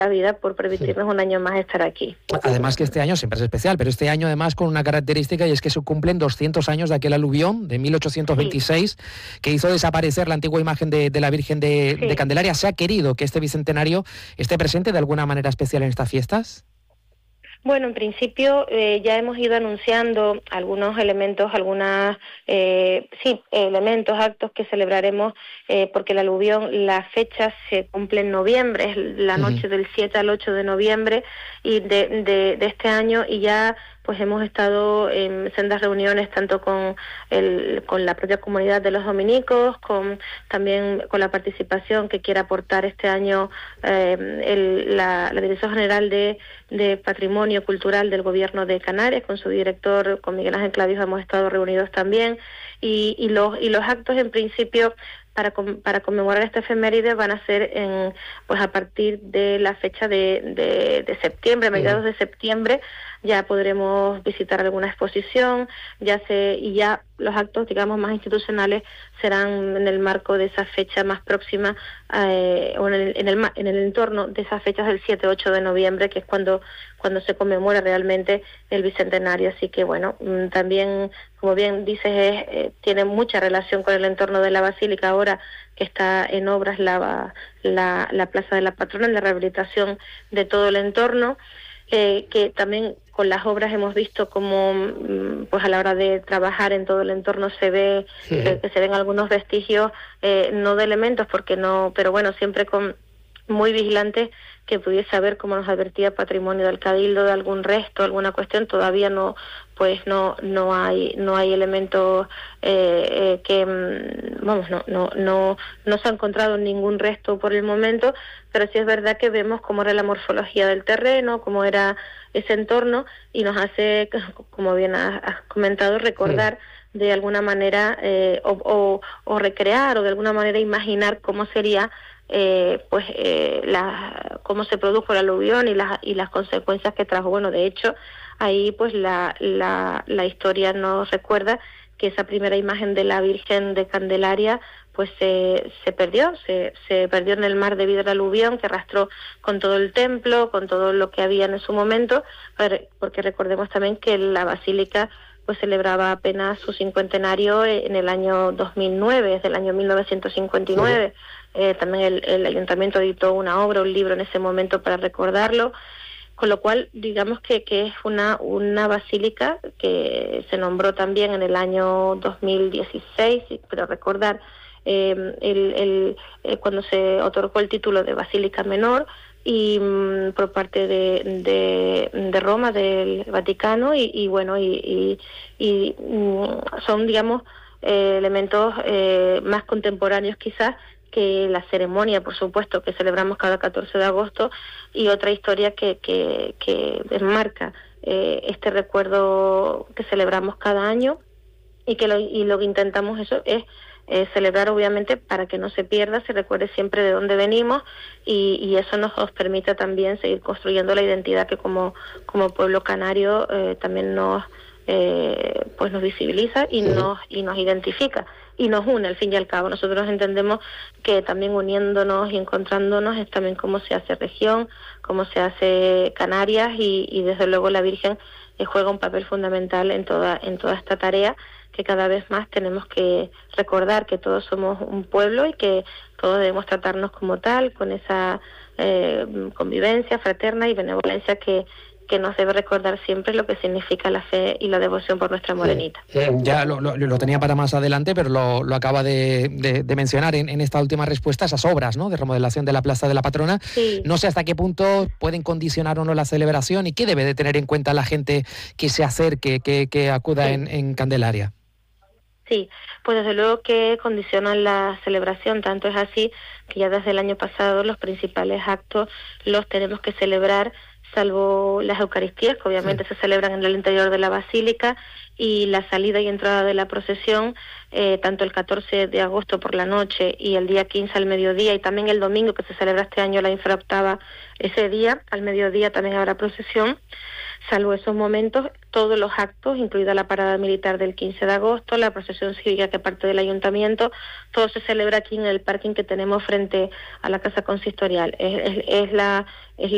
la vida por permitirnos un año más estar aquí. Además que este año siempre es especial, pero este año además con una característica, y es que se cumplen 200 años de aquel aluvión de 1826 que hizo desaparecer la antigua imagen de la Virgen de Candelaria. ¿Se ha querido que este bicentenario esté presente de alguna manera especial en estas fiestas? Bueno, en principio ya hemos ido anunciando algunos elementos, elementos, actos que celebraremos, porque el aluvión, la fecha se cumple en noviembre, es la noche del 7 al 8 de noviembre y de este año, y ya pues hemos estado en sendas reuniones tanto con la propia comunidad de los dominicos, también con la participación que quiere aportar este año la Dirección General de Patrimonio Cultural del Gobierno de Canarias, con su director, con Miguel Ángel Clavijo, hemos estado reunidos también, y los actos en principio para conmemorar esta efeméride van a ser a partir de la fecha de septiembre, mediados de septiembre. Ya podremos visitar alguna exposición, y ya los actos, digamos, más institucionales serán en el marco de esa fecha más próxima, o en el entorno de esas fechas del 7-8 de noviembre, que es cuando se conmemora realmente el bicentenario. Así que bueno, también, como bien dices, tiene mucha relación con el entorno de la Basílica ahora que está en obras la Plaza de la Patrona, en la rehabilitación de todo el entorno, que también con las obras hemos visto como pues a la hora de trabajar en todo el entorno se ve que se ven algunos vestigios, no de elementos, porque no, pero bueno, siempre muy vigilantes, que pudiese haber, como nos advertía Patrimonio del Cabildo, de algún resto, alguna cuestión. Todavía no hay elementos no se ha encontrado ningún resto por el momento, pero sí es verdad que vemos cómo era la morfología del terreno, cómo era ese entorno, y nos hace, como bien has comentado, recordar de alguna manera o recrear, o de alguna manera imaginar cómo sería cómo se produjo el aluvión y las consecuencias que trajo. Bueno, de hecho, ahí pues la historia nos recuerda que esa primera imagen de la Virgen de Candelaria pues se perdió en el mar debido al aluvión que arrastró con todo el templo, con todo lo que había en su momento, porque recordemos también que la Basílica pues celebraba apenas su cincuentenario en el año 2009, desde el año 1959. También el ayuntamiento editó una obra, un libro en ese momento para recordarlo, con lo cual digamos que es una basílica que se nombró también en el año 2016, pero recordar cuando se otorgó el título de Basílica Menor, y por parte de Roma, del Vaticano, y son, digamos, elementos más contemporáneos quizás que la ceremonia, por supuesto, que celebramos cada 14 de agosto, y otra historia que enmarca este recuerdo que celebramos cada año, y lo que intentamos eso es celebrar, obviamente, para que no se pierda, se recuerde siempre de dónde venimos, y eso nos permite también seguir construyendo la identidad que como pueblo canario también nos visibiliza y nos identifica y nos une, al fin y al cabo. Nosotros entendemos que también uniéndonos y encontrándonos es también cómo se hace región, cómo se hace Canarias, y desde luego la Virgen juega un papel fundamental en toda esta tarea, que cada vez más tenemos que recordar que todos somos un pueblo y que todos debemos tratarnos como tal, con esa convivencia fraterna y benevolencia que nos debe recordar siempre lo que significa la fe y la devoción por nuestra morenita. Ya lo tenía para más adelante, pero lo acaba de mencionar en esta última respuesta, esas obras, ¿no?, de remodelación de la Plaza de la Patrona. Sí. No sé hasta qué punto pueden condicionar o no la celebración, y qué debe de tener en cuenta la gente que se acerque, que acuda en Candelaria. Sí, pues desde luego que condicionan la celebración. Tanto es así que ya desde el año pasado los principales actos los tenemos que celebrar, salvo las Eucaristías, que obviamente se celebran en el interior de la Basílica, y la salida y entrada de la procesión, tanto el 14 de agosto por la noche y el día 15 al mediodía, y también el domingo, que se celebra este año la infraoctava, ese día, al mediodía, también habrá procesión. Salvo esos momentos, todos los actos, incluida la parada militar del 15 de agosto, la procesión cívica que parte del ayuntamiento, todo se celebra aquí en el parking que tenemos frente a la Casa Consistorial. Es la